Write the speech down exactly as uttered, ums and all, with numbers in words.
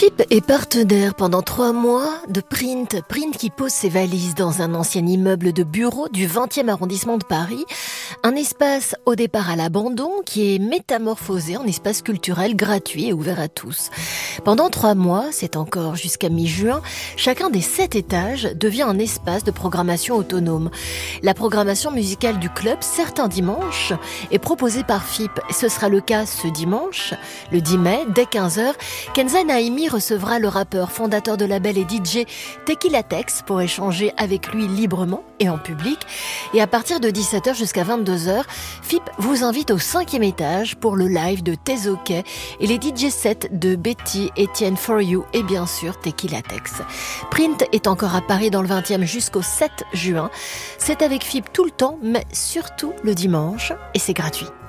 Fipp est partenaire pendant trois mois de Print. Print qui pose ses valises dans un ancien immeuble de bureaux du vingtième arrondissement de Paris. Un espace au départ à l'abandon qui est métamorphosé en espace culturel gratuit et ouvert à tous. Pendant trois mois, c'est encore jusqu'à mi-juin, chacun des sept étages devient un espace de programmation autonome. La programmation musicale du club, certains dimanches, est proposée par Fipp. Ce sera le cas ce dimanche, le dix mai, dès quinze heures. Kenza Naimi recevra le rappeur fondateur de label et D J Tequila Tex pour échanger avec lui librement et en public. Et à partir de dix-sept heures jusqu'à vingt-deux heures, Fipp vous invite au cinquième étage pour le live de Tezoke et les D J sets de Betty, Etienne For You et bien sûr Tequila Tex. Print est encore à Paris dans le vingtième jusqu'au sept juin. C'est avec Fipp tout le temps, mais surtout le dimanche et c'est gratuit.